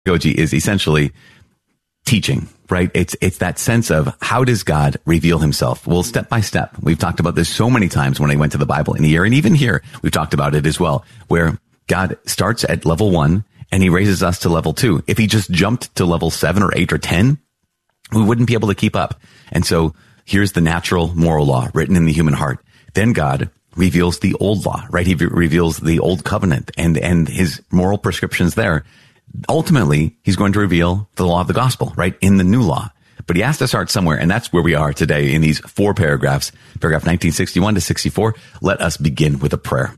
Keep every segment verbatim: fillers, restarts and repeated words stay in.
Goji is essentially teaching, right? It's, it's that sense of how does God reveal himself? Well, step by step. We've talked about this so many times when I went to the Bible in the year. And even here, we've talked about it as well, where God starts at level one and he raises us to level two. If he just jumped to level seven or eight or ten, we wouldn't be able to keep up. And so here's the natural moral law written in the human heart. Then God reveals the old law, right? He reveals the old covenant and, and his moral prescriptions there. Ultimately, he's going to reveal the law of the gospel, right? In the new law. But he has to start somewhere. And that's where we are today in these four paragraphs, paragraph nineteen sixty-one to sixty-four. Let us begin with a prayer.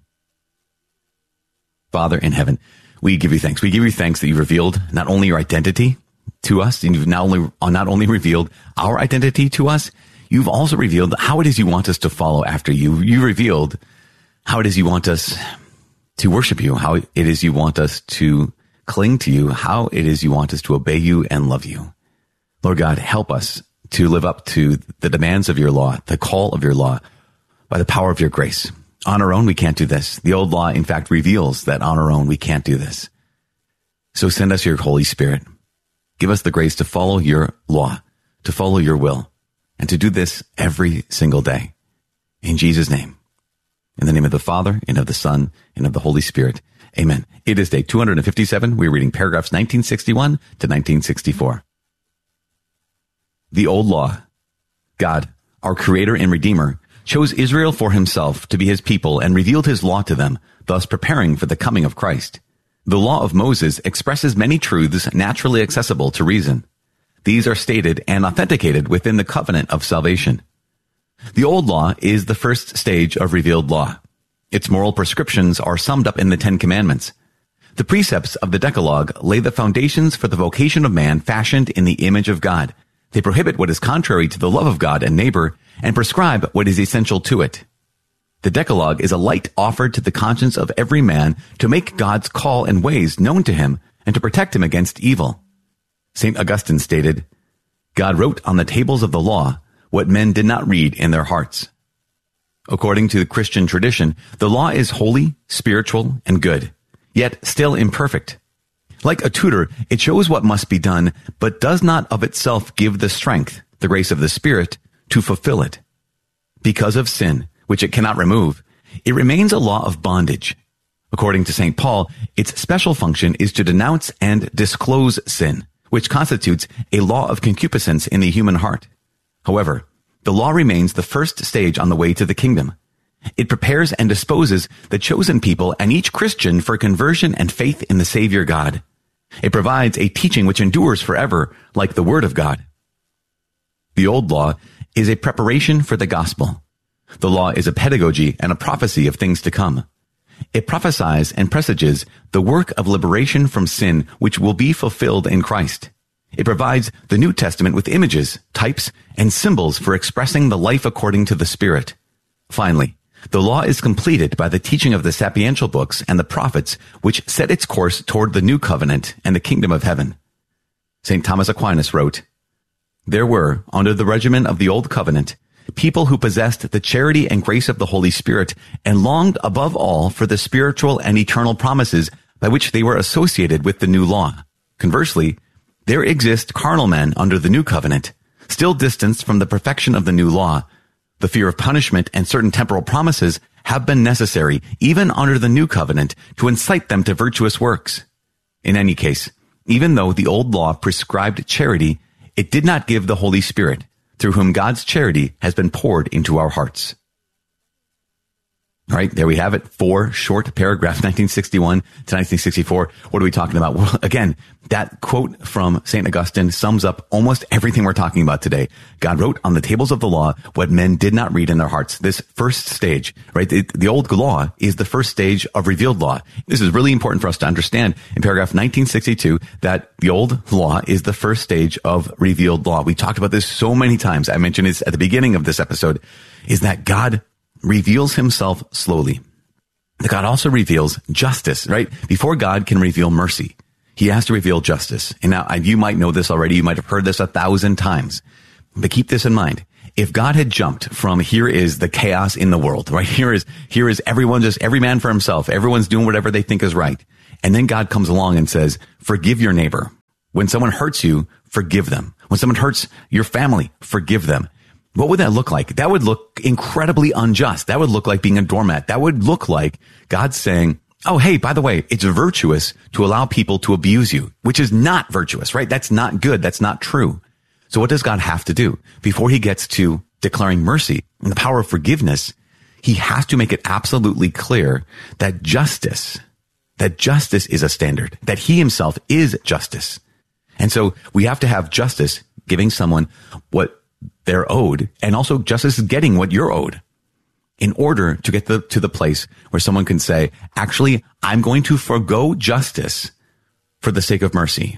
Father in heaven, we give you thanks. We give you thanks that you revealed not only your identity to us, and you've not only, not only revealed our identity to us, you've also revealed how it is you want us to follow after you. You revealed how it is you want us to worship you, how it is you want us to cling to you, how it is you want us to obey you and love you. Lord God, help us to live up to the demands of your law, the call of your law, by the power of your grace. On our own, we can't do this. The old law, in fact, reveals that on our own, we can't do this. So send us your Holy Spirit. Give us the grace to follow your law, to follow your will, and to do this every single day. In Jesus' name. In the name of the Father, and of the Son, and of the Holy Spirit. Amen. It is day two hundred fifty-seven. We're reading paragraphs nineteen sixty-one to nineteen sixty-four. The old law. God, our creator and redeemer, chose Israel for himself to be his people and revealed his law to them, thus preparing for the coming of Christ. The law of Moses expresses many truths naturally accessible to reason. These are stated and authenticated within the covenant of salvation. The old law is the first stage of revealed law. Its moral prescriptions are summed up in the Ten Commandments. The precepts of the Decalogue lay the foundations for the vocation of man fashioned in the image of God. They prohibit what is contrary to the love of God and neighbor and prescribe what is essential to it. The Decalogue is a light offered to the conscience of every man to make God's call and ways known to him and to protect him against evil. Saint Augustine stated, God wrote on the tables of the law what men did not read in their hearts. According to the Christian tradition, the law is holy, spiritual, and good, yet still imperfect. Like a tutor, it shows what must be done, but does not of itself give the strength, the grace of the Spirit, to fulfill it. Because of sin, which it cannot remove, it remains a law of bondage. According to Saint Paul, its special function is to denounce and disclose sin, which constitutes a law of concupiscence in the human heart. However, the law remains the first stage on the way to the kingdom. It prepares and disposes the chosen people and each Christian for conversion and faith in the Savior God. It provides a teaching which endures forever, like the Word of God. The old law is a preparation for the gospel. The law is a pedagogy and a prophecy of things to come. It prophesies and presages the work of liberation from sin which will be fulfilled in Christ. It provides the New Testament with images, types, and symbols for expressing the life according to the Spirit. Finally, the law is completed by the teaching of the sapiential books and the prophets, which set its course toward the new covenant and the kingdom of heaven. Saint Thomas Aquinas wrote, There were, under the regimen of the old covenant, people who possessed the charity and grace of the Holy Spirit and longed above all for the spiritual and eternal promises by which they were associated with the new law. Conversely, there exist carnal men under the new covenant, still distanced from the perfection of the new law. The fear of punishment and certain temporal promises have been necessary, even under the new covenant, to incite them to virtuous works. In any case, even though the old law prescribed charity, it did not give the Holy Spirit, through whom God's charity has been poured into our hearts. All right, there we have it. Four short paragraphs, nineteen sixty-one to nineteen sixty-four. What are we talking about? Well, again, that quote from Saint Augustine sums up almost everything we're talking about today. God wrote on the tables of the law what men did not read in their hearts. This first stage, right? The, the old law is the first stage of revealed law. This is really important for us to understand in paragraph nineteen sixty-two that the old law is the first stage of revealed law. We talked about this so many times. I mentioned this at the beginning of this episode, is that God reveals himself slowly. God also reveals justice, right? Before God can reveal mercy, he has to reveal justice. And now you might know this already. You might have heard this a thousand times, but keep this in mind. If God had jumped from here is the chaos in the world, right? Here is, here is everyone just, every man for himself. Everyone's doing whatever they think is right. And then God comes along and says, forgive your neighbor. When someone hurts you, forgive them. When someone hurts your family, forgive them. What would that look like? That would look incredibly unjust. That would look like being a doormat. That would look like God saying, oh, hey, by the way, it's virtuous to allow people to abuse you, which is not virtuous, right? That's not good. That's not true. So what does God have to do? Before he gets to declaring mercy and the power of forgiveness, he has to make it absolutely clear that justice, that justice is a standard, that he himself is justice. And so we have to have justice giving someone what they're owed, and also justice is getting what you're owed, in order to get the, to the place where someone can say, actually, I'm going to forgo justice for the sake of mercy.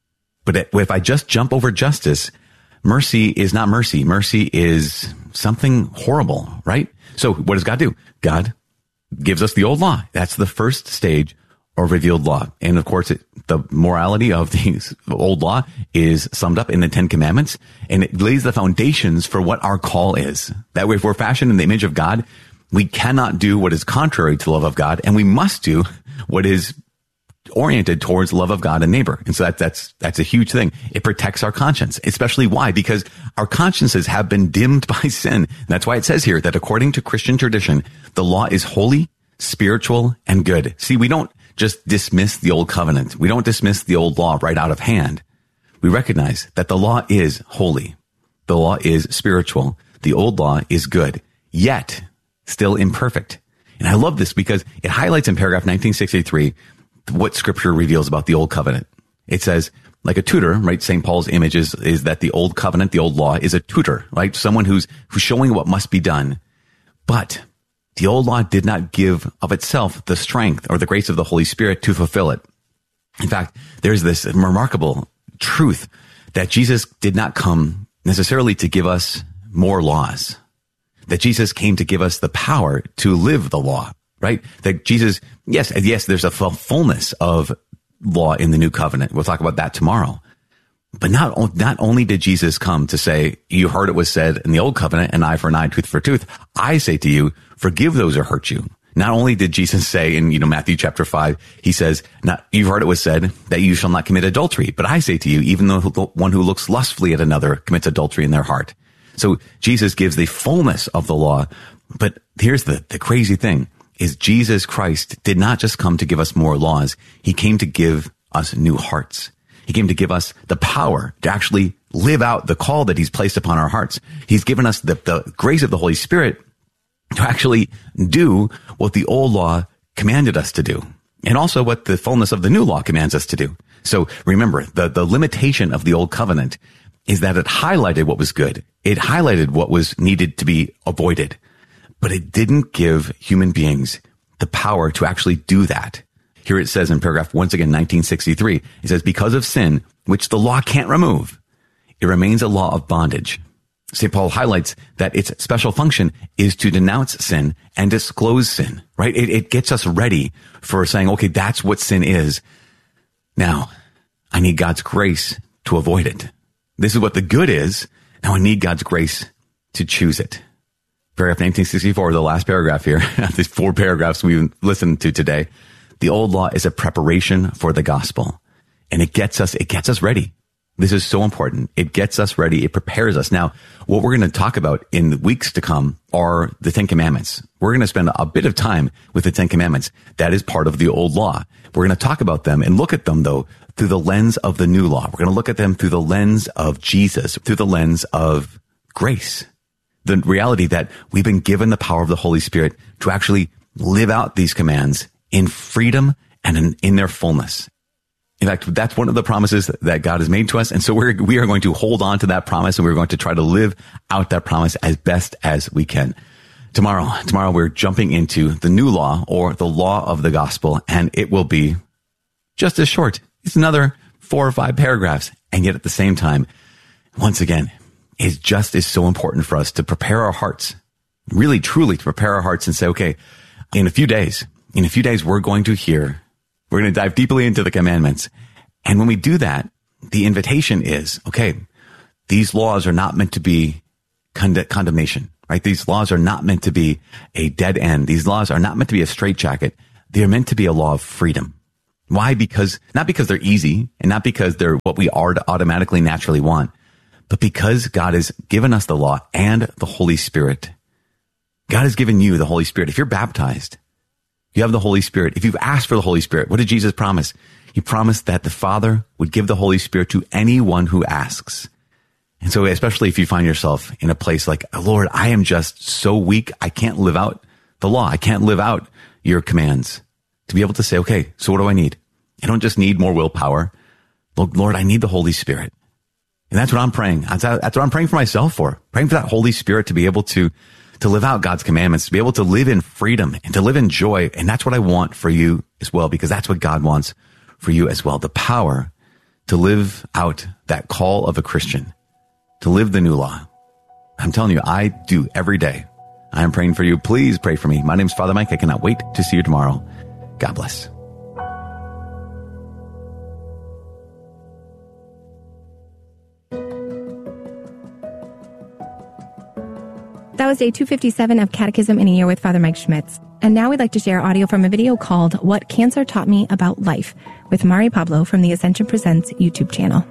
But if I just jump over justice, mercy is not mercy. Mercy is something horrible, right? So what does God do? God gives us the old law. That's the first stage of revealed law. And of course, it, the morality of the old law is summed up in the Ten Commandments, and it lays the foundations for what our call is. That way, if we're fashioned in the image of God, we cannot do what is contrary to the love of God, and we must do what is oriented towards love of God and neighbor. And so that, that's, that's a huge thing. It protects our conscience, especially why? Because our consciences have been dimmed by sin. And that's why it says here that according to Christian tradition, the law is holy, spiritual, and good. See, we don't just dismiss the old covenant. We don't dismiss the old law right out of hand. We recognize that the law is holy. The law is spiritual. The old law is good, yet still imperfect. And I love this because it highlights in paragraph nineteen sixty-three what scripture reveals about the old covenant. It says, like a tutor, right? Saint Paul's image is, is that the old covenant, the old law is a tutor, right? Someone who's, who's showing what must be done. But the old law did not give of itself the strength or the grace of the Holy Spirit to fulfill it. In fact, there's this remarkable truth that Jesus did not come necessarily to give us more laws, that Jesus came to give us the power to live the law, right? That Jesus, yes, yes, there's a fullness of law in the new covenant. We'll talk about that tomorrow. But not, not only did Jesus come to say, you heard it was said in the old covenant, an eye for an eye, tooth for tooth. I say to you, forgive those who hurt you. Not only did Jesus say in, you know, Matthew chapter five, he says, not, you've heard it was said that you shall not commit adultery. But I say to you, even though the one who looks lustfully at another commits adultery in their heart. So Jesus gives the fullness of the law. But here's the, the crazy thing is Jesus Christ did not just come to give us more laws. He came to give us new hearts. He came to give us the power to actually live out the call that he's placed upon our hearts. He's given us the, the grace of the Holy Spirit to actually do what the old law commanded us to do, and also what the fullness of the new law commands us to do. So remember, the, the limitation of the old covenant is that it highlighted what was good. It highlighted what was needed to be avoided, but it didn't give human beings the power to actually do that. Here it says in paragraph, once again, nineteen sixty-three, it says, because of sin, which the law can't remove, it remains a law of bondage. Saint Paul highlights that its special function is to denounce sin and disclose sin, right? It, it gets us ready for saying, okay, that's what sin is. Now, I need God's grace to avoid it. This is what the good is. Now I need God's grace to choose it. Paragraph nineteen sixty-four, the last paragraph here, these four paragraphs we've listened to today. The old law is a preparation for the gospel, and it gets us, it gets us ready. This is so important. It gets us ready. It prepares us. Now, what we're going to talk about in the weeks to come are the Ten Commandments. We're going to spend a bit of time with the Ten Commandments. That is part of the old law. We're going to talk about them and look at them, though, through the lens of the new law. We're going to look at them through the lens of Jesus, through the lens of grace. The reality that we've been given the power of the Holy Spirit to actually live out these commands in freedom and in, in their fullness. In fact, that's one of the promises that God has made to us. And so we're, we are going to hold on to that promise, and we're going to try to live out that promise as best as we can. Tomorrow, tomorrow we're jumping into the new law, or the law of the gospel, and it will be just as short. It's another four or five paragraphs. And yet at the same time, once again, it just is so important for us to prepare our hearts, really, truly to prepare our hearts and say, okay, in a few days, in a few days, we're going to hear We're going to dive deeply into the commandments. And when we do that, the invitation is, okay, these laws are not meant to be cond- condemnation, right? These laws are not meant to be a dead end. These laws are not meant to be a straitjacket. They are meant to be a law of freedom. Why? Because, not because they're easy and not because they're what we are to automatically naturally want, but because God has given us the law and the Holy Spirit. God has given you the Holy Spirit. If you're baptized, you have the Holy Spirit. If you've asked for the Holy Spirit, what did Jesus promise? He promised that the Father would give the Holy Spirit to anyone who asks. And so especially if you find yourself in a place like, Lord, I am just so weak. I can't live out the law. I can't live out your commands. To be able to say, okay, so what do I need? I don't just need more willpower. Lord, I need the Holy Spirit. And that's what I'm praying. That's what I'm praying for myself for. Praying for that Holy Spirit to be able to, to live out God's commandments, to be able to live in freedom and to live in joy. And that's what I want for you as well, because that's what God wants for you as well. The power to live out that call of a Christian, to live the new law. I'm telling you, I do every day. I am praying for you. Please pray for me. My name is Father Mike. I cannot wait to see you tomorrow. God bless. That was day two fifty-seven of Catechism in a Year with Father Mike Schmitz. And now we'd like to share audio from a video called What Cancer Taught Me About Life with Mari Pablo from the Ascension Presents YouTube channel.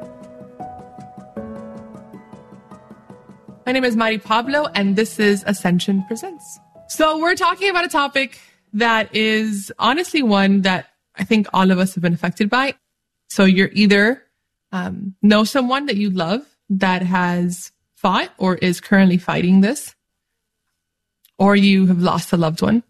My name is Mari Pablo, and this is Ascension Presents. So we're talking about a topic that is honestly one that I think all of us have been affected by. So you're either um, know someone that you love that has fought or is currently fighting this, or you have lost a loved one,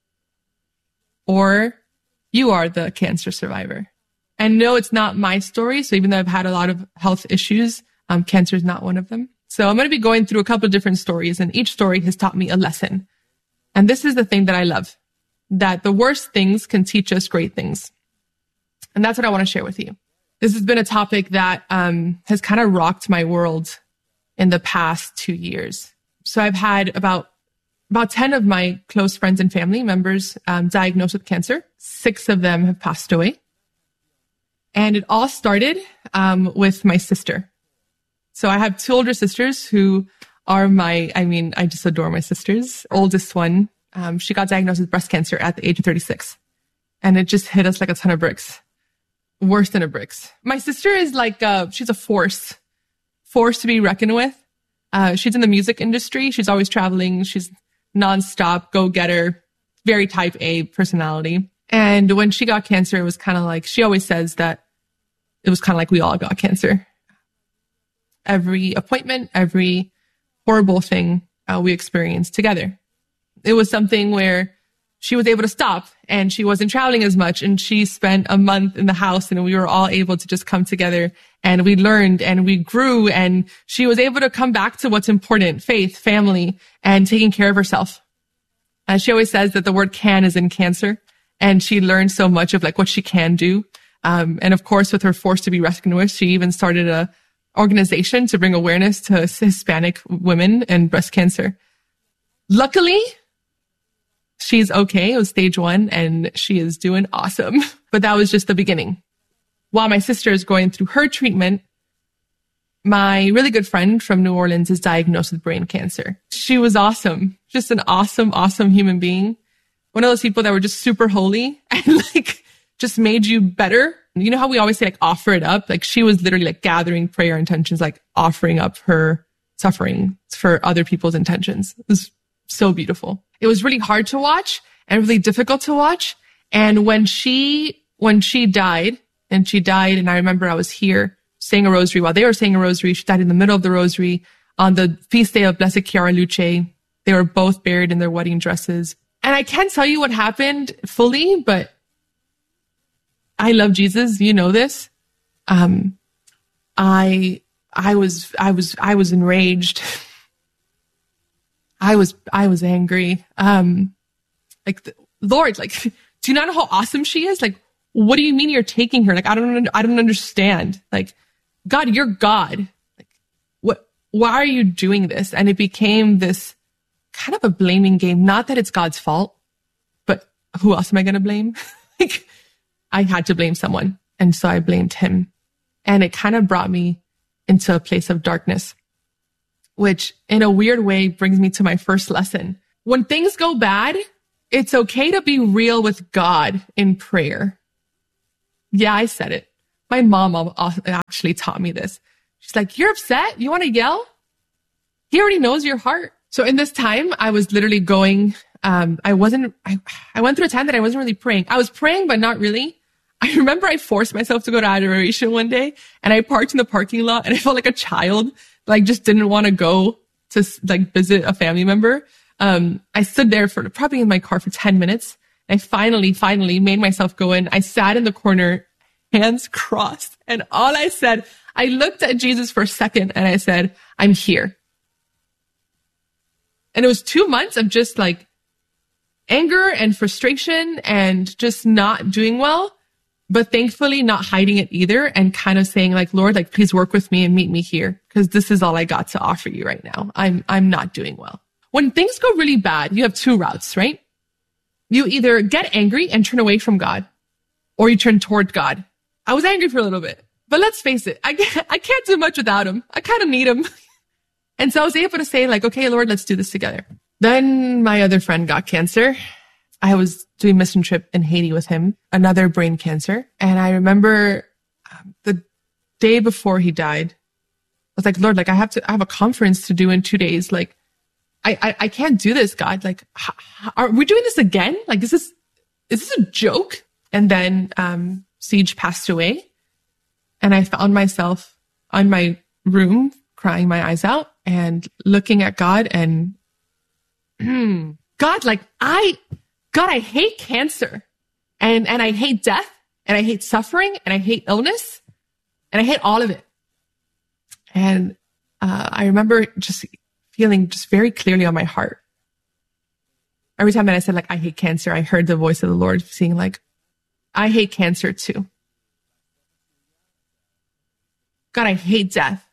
or you are the cancer survivor. And no, it's not my story. So even though I've had a lot of health issues, um, cancer is not one of them. So I'm going to be going through a couple of different stories, and each story has taught me a lesson. And this is the thing that I love, that the worst things can teach us great things. And that's what I want to share with you. This has been a topic that um, has kind of rocked my world in the past two years. So I've had about about ten of my close friends and family members um, diagnosed with cancer. Six of them have passed away. And it all started um, with my sister. So I have two older sisters who are my, I mean, I just adore my sisters. Oldest one, um, she got diagnosed with breast cancer at the age of thirty-six. And it just hit us like a ton of bricks. Worse than a bricks. My sister is like, uh, she's a force. Force to be reckoned with. Uh, she's in the music industry. She's always traveling. She's nonstop, go-getter, very type A personality. And when she got cancer, it was kind of like, she always says that it was kind of like we all got cancer. Every appointment, every horrible thing uh, we experienced together. It was something where she was able to stop and she wasn't traveling as much, and she spent a month in the house, and we were all able to just come together, and we learned and we grew, and she was able to come back to what's important: faith, family, and taking care of herself. And she always says that the word can is in cancer, and she learned so much of like what she can do. Um, and of course, with her force to be reckoned with, she even started a organization to bring awareness to Hispanic women and breast cancer. Luckily, she's okay. It was stage one and she is doing awesome. But that was just the beginning. While my sister is going through her treatment, my really good friend from New Orleans is diagnosed with brain cancer. She was awesome. Just an awesome, awesome human being. One of those people that were just super holy and like just made you better. You know how we always say like offer it up? Like she was literally like gathering prayer intentions, like offering up her suffering for other people's intentions. It was so beautiful. It was really hard to watch and really difficult to watch. And when she, when she died and she died, and I remember I was here saying a rosary while they were saying a rosary. She died in the middle of the rosary on the feast day of Blessed Chiara Luce. They were both buried in their wedding dresses. And I can't tell you what happened fully, but I love Jesus. You know this. Um, I, I was, I was, I was enraged. I was, I was angry. Um, like, the, Lord, like, do you not know how awesome she is? Like, what do you mean you're taking her? Like, I don't, I don't understand. Like, God, you're God. Like, what, why are you doing this? And it became this kind of a blaming game. Not that it's God's fault, but who else am I going to blame? Like, I had to blame someone. And so I blamed him. And it kind of brought me into a place of darkness, which in a weird way brings me to my first lesson. When things go bad, it's okay to be real with God in prayer. Yeah, I said it. My mom actually taught me this. She's like, you're upset? You want to yell? He already knows your heart. So in this time, I was literally going, um, I wasn't, I, I went through a time that I wasn't really praying. I was praying, but not really. I remember I forced myself to go to adoration one day, and I parked in the parking lot, and I felt like a child, like just didn't want to go to like visit a family member. Um, I stood there for probably in my car for ten minutes. I finally, finally made myself go in. I sat in the corner, hands crossed. And all I said, I looked at Jesus for a second and I said, I'm here. And it was two months of just like anger and frustration and just not doing well, but thankfully not hiding it either, and kind of saying like, Lord, like, please work with me and meet me here, because this is all I got to offer you right now. I'm, I'm not doing well. When things go really bad, you have two routes, right? You either get angry and turn away from God, or you turn toward God. I was angry for a little bit, but let's face it, I can't, I can't do much without him. I kind of need him. And so I was able to say like, okay, Lord, let's do this together. Then my other friend got cancer. I was doing mission trip in Haiti with him, another brain cancer. And I remember um, the day before he died, I was like, Lord, like I have to, I have a conference to do in two days. Like, I, I, I can't do this, God. Like, h- are we doing this again? Like, is this, is this a joke? And then, um, Siege passed away, and I found myself on my room crying my eyes out and looking at God and, God, like I, God, I hate cancer, and, and I hate death, and I hate suffering, and I hate illness, and I hate all of it. And, uh, I remember just feeling just very clearly on my heart. Every time that I said like, I hate cancer, I heard the voice of the Lord saying like, I hate cancer too. God, I hate death.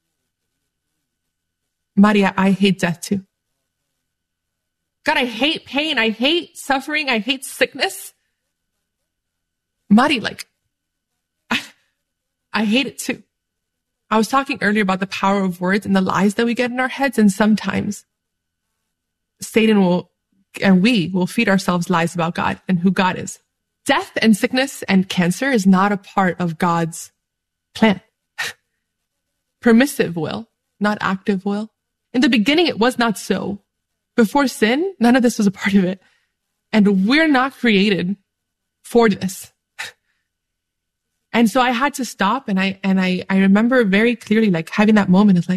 Maria, I hate death too. God, I hate pain. I hate suffering. I hate sickness. Mari, like, I, I hate it too. I was talking earlier about the power of words and the lies that we get in our heads. And sometimes Satan will, and we will feed ourselves lies about God and who God is. Death and sickness and cancer is not a part of God's plan. Permissive will, not active will. In the beginning, it was not so. Before sin, none of this was a part of it. And we're not created for this. And so I had to stop, and I, and I, I remember very clearly, like having that moment of like,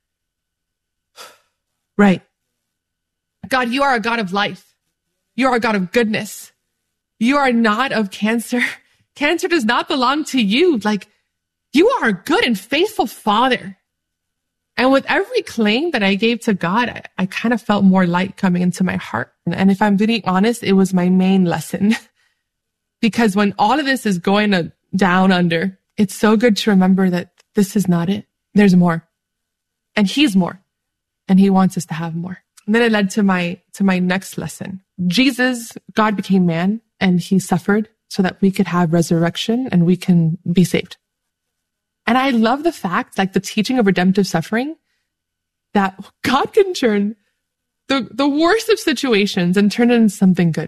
right. God, you are a God of life. You are a God of goodness. You are not of cancer. Cancer does not belong to you. Like, you are a good and faithful Father. And with every claim that I gave to God, I, I kind of felt more light coming into my heart. And, and if I'm being honest, it was my main lesson. Because when all of this is going to down under, it's so good to remember that this is not it. There's more. And he's more. And he wants us to have more. And then it led to my, to my next lesson. Jesus, God became man, and he suffered so that we could have resurrection and we can be saved. And I love the fact, like the teaching of redemptive suffering, that God can turn the, the worst of situations and turn it into something good.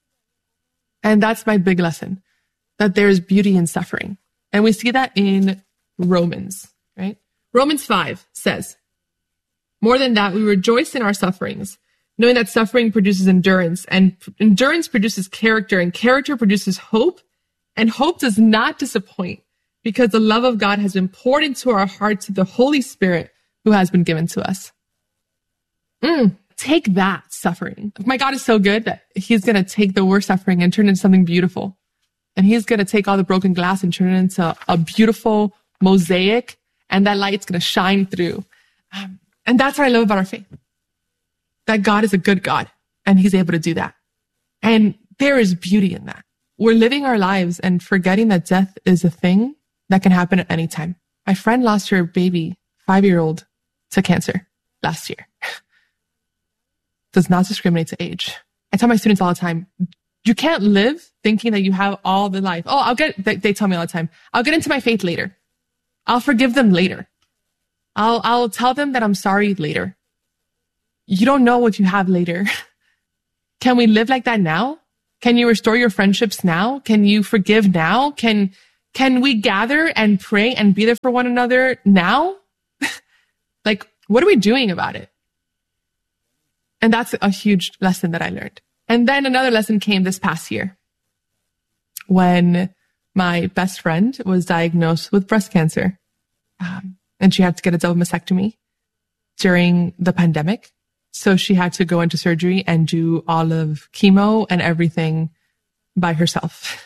And that's my big lesson, that there's beauty in suffering. And we see that in Romans, right? Romans five says, more than that, we rejoice in our sufferings, knowing that suffering produces endurance, and endurance produces character, and character produces hope, and hope does not disappoint, because the love of God has been poured into our hearts through the Holy Spirit who has been given to us. Mm, take that, suffering. My God is so good that he's going to take the worst suffering and turn it into something beautiful. And he's going to take all the broken glass and turn it into a beautiful mosaic, and that light's going to shine through. Um, and that's what I love about our faith. That God is a good God, and he's able to do that. And there is beauty in that. We're living our lives and forgetting that death is a thing that can happen at any time. My friend lost her baby, five-year-old, to cancer last year. Does not discriminate to age. I tell my students all the time, you can't live thinking that you have all the life. Oh, I'll get, they, they tell me all the time, I'll get into my faith later. I'll forgive them later. I'll, I'll tell them that I'm sorry later. You don't know what you have later. Can we live like that now? Can you restore your friendships now? Can you forgive now? Can, can we gather and pray and be there for one another now? Like, what are we doing about it? And that's a huge lesson that I learned. And then another lesson came this past year when my best friend was diagnosed with breast cancer. Um, and she had to get a double mastectomy during the pandemic. So she had to go into surgery and do all of chemo and everything by herself.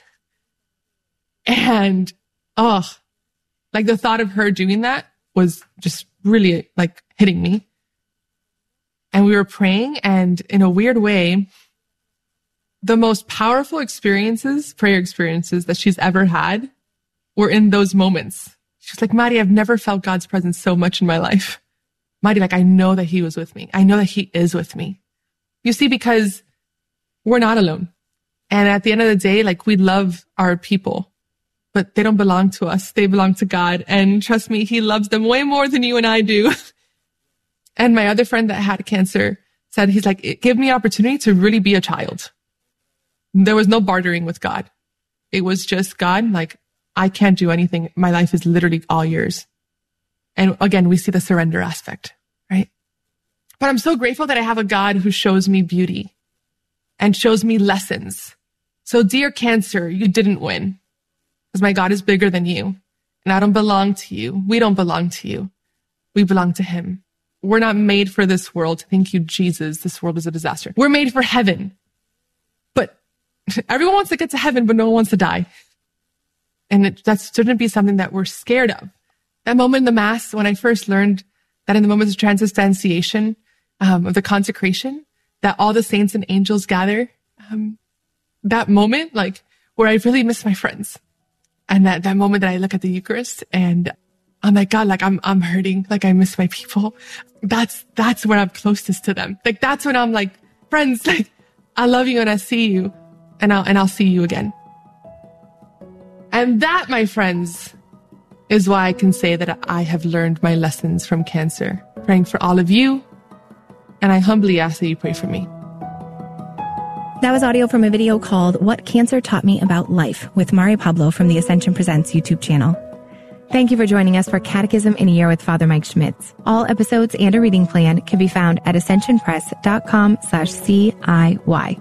And, oh, like the thought of her doing that was just really like hitting me. And we were praying, and in a weird way, the most powerful experiences, prayer experiences that she's ever had were in those moments. She's like, Mari, I've never felt God's presence so much in my life. Mari, like, I know that he was with me. I know that he is with me. You see, because we're not alone. And at the end of the day, like, we love our people, but they don't belong to us. They belong to God. And trust me, he loves them way more than you and I do. And my other friend that had cancer said, he's like, give me opportunity to really be a child. There was no bartering with God. It was just, God, like, I can't do anything. My life is literally all yours. And again, we see the surrender aspect, right? But I'm so grateful that I have a God who shows me beauty and shows me lessons. So dear cancer, you didn't win, because my God is bigger than you. And I don't belong to you. We don't belong to you. We belong to him. We're not made for this world. Thank you, Jesus. This world is a disaster. We're made for heaven. But everyone wants to get to heaven, but no one wants to die. And it, that shouldn't be something that we're scared of. That moment in the Mass, when I first learned that in the moments of transubstantiation, um, of the consecration, that all the saints and angels gather, um, that moment, like, where I really miss my friends. And that, that moment that I look at the Eucharist and I'm like, God, like, I'm, I'm hurting. Like, I miss my people. That's, that's when I'm closest to them. Like, that's when I'm like, friends, like, I love you and I see you and I'll, and I'll see you again. And that, my friends, is why I can say that I have learned my lessons from cancer. Praying for all of you. And I humbly ask that you pray for me. That was audio from a video called What Cancer Taught Me About Life with Mari Pablo from the Ascension Presents YouTube channel. Thank you for joining us for Catechism in a Year with Father Mike Schmitz. All episodes and a reading plan can be found at ascensionpress.com slash CIY.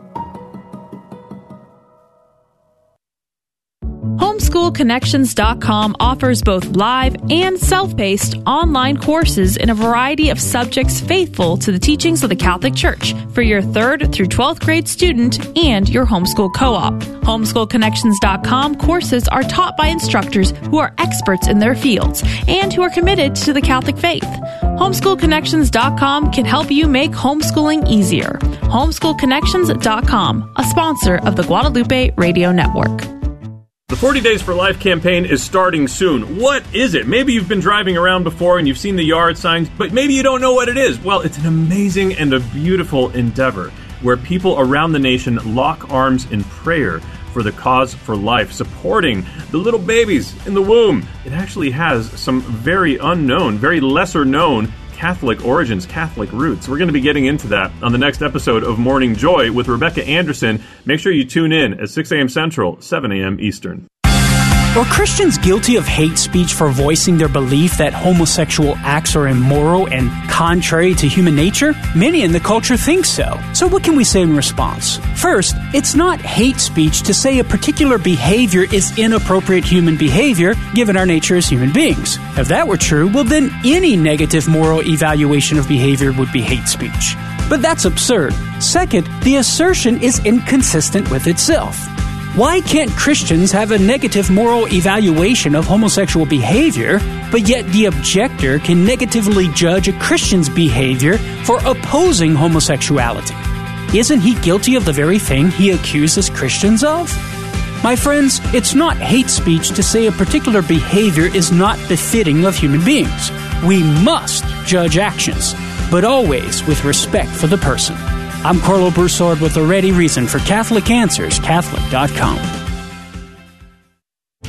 homeschool connections dot com offers both live and self-paced online courses in a variety of subjects faithful to the teachings of the Catholic Church for your third through twelfth grade student and your homeschool co-op. homeschool connections dot com courses are taught by instructors who are experts in their fields and who are committed to the Catholic faith. homeschool connections dot com can help you make homeschooling easier. homeschool connections dot com, a sponsor of the Guadalupe Radio Network. The forty Days for Life campaign is starting soon. What is it? Maybe you've been driving around before and you've seen the yard signs, but maybe you don't know what it is. Well, it's an amazing and a beautiful endeavor where people around the nation lock arms in prayer for the cause for life, supporting the little babies in the womb. It actually has some very unknown, very lesser known Catholic origins, Catholic roots. We're going to be getting into that on the next episode of Morning Joy with Rebecca Anderson. Make sure you tune in at six a.m. Central, seven a.m. Eastern. Are Christians guilty of hate speech for voicing their belief that homosexual acts are immoral and contrary to human nature? Many in the culture think so. So what can we say in response? First, it's not hate speech to say a particular behavior is inappropriate human behavior given our nature as human beings. If that were true, well then any negative moral evaluation of behavior would be hate speech. But that's absurd. Second, the assertion is inconsistent with itself. Why can't Christians have a negative moral evaluation of homosexual behavior, but yet the objector can negatively judge a Christian's behavior for opposing homosexuality? Isn't he guilty of the very thing he accuses Christians of? My friends, it's not hate speech to say a particular behavior is not befitting of human beings. We must judge actions, but always with respect for the person. I'm Carlo Broussard with a ready reason for Catholic Answers, Catholic dot com.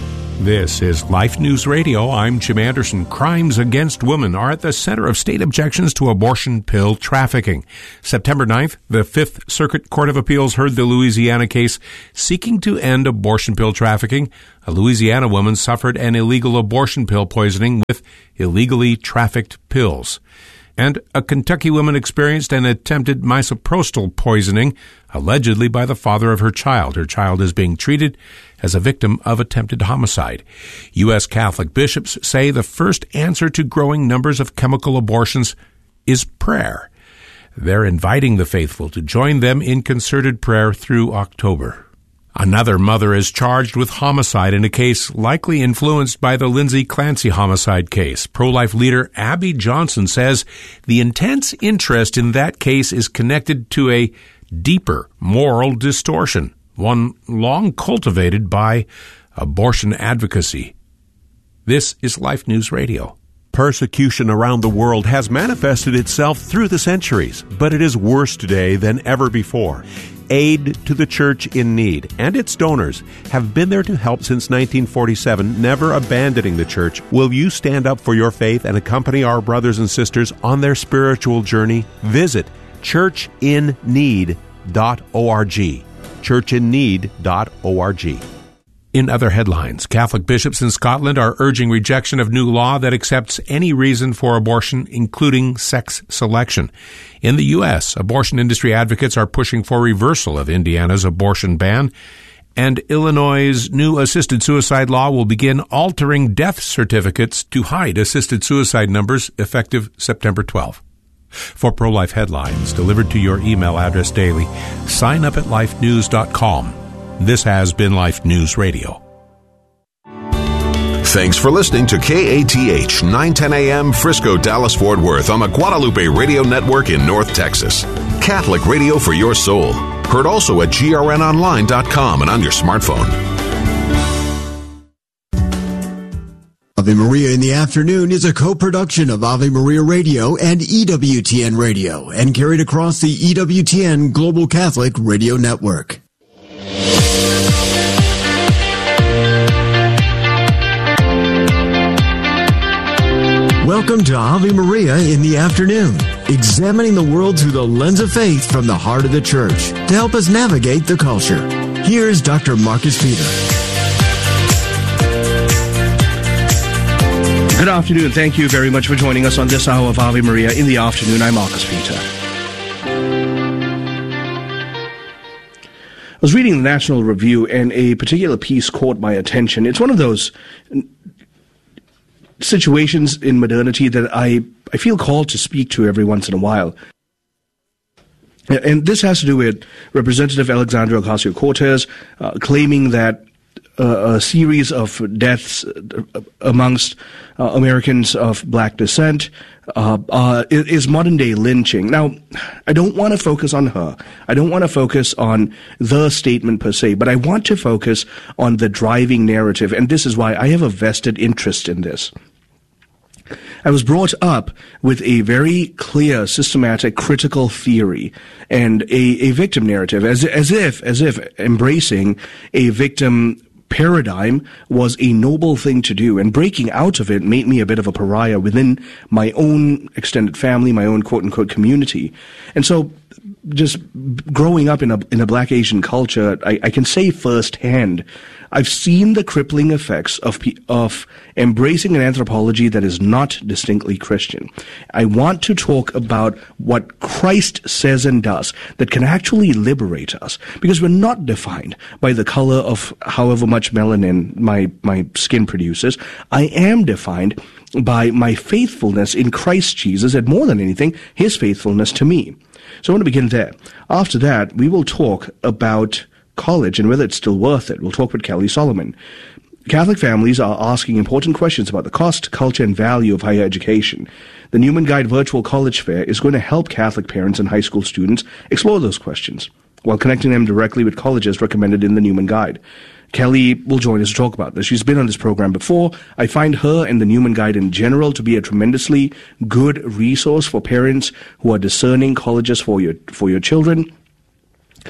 This is Life News Radio. I'm Jim Anderson. Crimes against women are at the center of state objections to abortion pill trafficking. September ninth, the Fifth Circuit Court of Appeals heard the Louisiana case seeking to end abortion pill trafficking. A Louisiana woman suffered an illegal abortion pill poisoning with illegally trafficked pills. And a Kentucky woman experienced an attempted misoprostol poisoning, allegedly by the father of her child. Her child is being treated as a victim of attempted homicide. U S Catholic bishops say the first answer to growing numbers of chemical abortions is prayer. They're inviting the faithful to join them in concerted prayer through October. Another mother is charged with homicide in a case likely influenced by the Lindsay Clancy homicide case. Pro-life leader Abby Johnson says the intense interest in that case is connected to a deeper moral distortion, one long cultivated by abortion advocacy. This is Life News Radio. Persecution around the world has manifested itself through the centuries, but it is worse today than ever before. Aid to the Church in Need and its donors have been there to help since nineteen forty-seven, never abandoning the Church. Will you stand up for your faith and accompany our brothers and sisters on their spiritual journey? Visit church in need dot org. church in need dot org. In other headlines, Catholic bishops in Scotland are urging rejection of new law that accepts any reason for abortion, including sex selection. In the U S, abortion industry advocates are pushing for reversal of Indiana's abortion ban, and Illinois' new assisted suicide law will begin altering death certificates to hide assisted suicide numbers effective September twelfth. For pro-life headlines delivered to your email address daily, sign up at life news dot com. This has been Life News Radio. Thanks for listening to K A T H nine ten A M Frisco, Dallas, Fort Worth on the Guadalupe Radio Network in North Texas. Catholic radio for your soul. Heard also at G R N online dot com and on your smartphone. Ave Maria in the Afternoon is a co-production of Ave Maria Radio and E W T N Radio and carried across the E W T N Global Catholic Radio Network. Welcome to Ave Maria in the Afternoon, examining the world through the lens of faith from the heart of the Church to help us navigate the culture. Here's Doctor Marcus Peter. Good afternoon. Thank you very much for joining us on this hour of Ave Maria in the Afternoon. I'm Marcus Peter. I was reading the National Review, and a particular piece caught my attention. It's one of those situations in modernity that I, I feel called to speak to every once in a while. And this has to do with Representative Alexandria Ocasio-Cortez uh, claiming that uh, a series of deaths amongst uh, Americans of black descent uh, uh, is modern-day lynching. Now, I don't want to focus on her. I don't want to focus on the statement per se, but I want to focus on the driving narrative, and this is why I have a vested interest in this. I was brought up with a very clear, systematic, critical theory and a, a victim narrative, as, as if, as if embracing a victim paradigm was a noble thing to do, and breaking out of it made me a bit of a pariah within my own extended family, my own quote-unquote community. And so just growing up in a in a black Asian culture, I, I can say firsthand, I've seen the crippling effects of of embracing an anthropology that is not distinctly Christian. I want to talk about what Christ says and does that can actually liberate us, because we're not defined by the color of however much melanin my my skin produces. I am defined by my faithfulness in Christ Jesus, and more than anything, his faithfulness to me. So I want to begin there. After that, we will talk about college and whether it's still worth it. We'll talk with Kelly Solomon. Catholic families are asking important questions about the cost, culture, and value of higher education. The Newman Guide Virtual College Fair is going to help Catholic parents and high school students explore those questions while connecting them directly with colleges recommended in the Newman Guide. Kelly will join us to talk about this. She's been on this program before. I find her and the Newman Guide in general to be a tremendously good resource for parents who are discerning colleges for your for your children.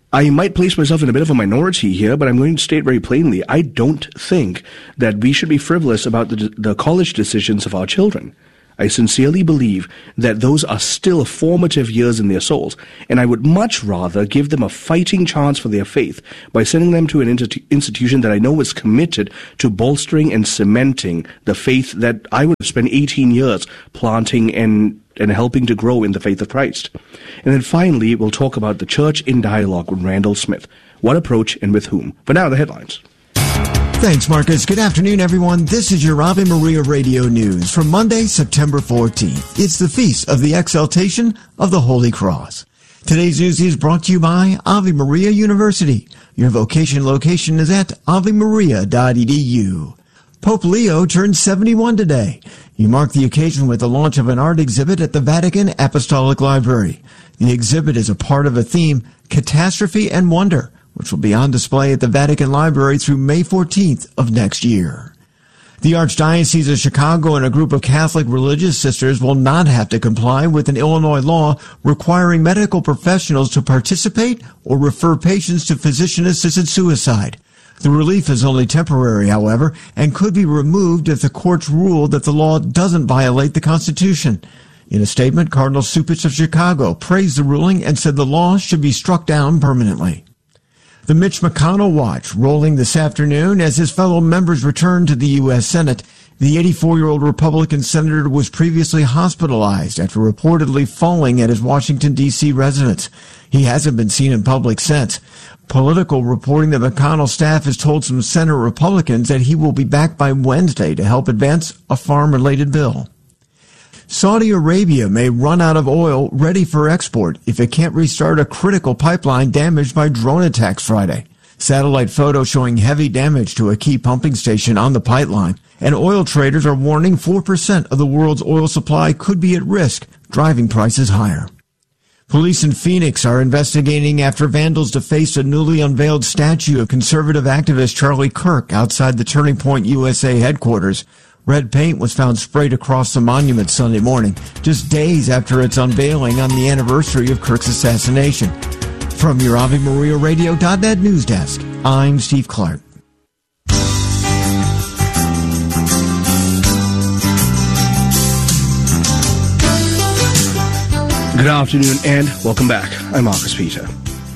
I might place myself in a bit of a minority here, but I'm going to state very plainly, I don't think that we should be frivolous about the, the college decisions of our children. I sincerely believe that those are still formative years in their souls, and I would much rather give them a fighting chance for their faith by sending them to an institu- institution that I know is committed to bolstering and cementing the faith that I would have spent eighteen years planting and and helping to grow in the faith of Christ. And then finally, we'll talk about the Church in Dialogue with Randall Smith. What approach and with whom? For now, the headlines. Thanks, Marcus. Good afternoon, everyone. This is your Ave Maria Radio News for Monday, September fourteenth. It's the Feast of the Exaltation of the Holy Cross. Today's news is brought to you by Ave Maria University. Your vocation location is at ave maria dot e d u. Pope Leo turned seventy-one today. He marked the occasion with the launch of an art exhibit at the Vatican Apostolic Library. The exhibit is a part of a theme, Catastrophe and Wonder, which will be on display at the Vatican Library through May fourteenth of next year. The Archdiocese of Chicago and a group of Catholic religious sisters will not have to comply with an Illinois law requiring medical professionals to participate or refer patients to physician-assisted suicide. The relief is only temporary, however, and could be removed if the courts rule that the law doesn't violate the Constitution. In a statement, Cardinal Cupich of Chicago praised the ruling and said the law should be struck down permanently. The Mitch McConnell watch rolling this afternoon as his fellow members return to the U S Senate. The eighty-four-year-old Republican senator was previously hospitalized after reportedly falling at his Washington, D C residence. He hasn't been seen in public since. Political reporting that McConnell's staff has told some Senate Republicans that he will be back by Wednesday to help advance a farm-related bill. Saudi Arabia may run out of oil ready for export if it can't restart a critical pipeline damaged by drone attacks Friday. Satellite photos showing heavy damage to a key pumping station on the pipeline, and oil traders are warning four percent of the world's oil supply could be at risk, driving prices higher. Police in Phoenix are investigating after vandals defaced a newly unveiled statue of conservative activist Charlie Kirk outside the Turning Point U S A headquarters. Red paint was found sprayed across the monument Sunday morning, just days after its unveiling on the anniversary of Kirk's assassination. From your Ave Maria Radio dot net news desk, I'm Steve Clark. Good afternoon and welcome back. I'm Marcus Peter.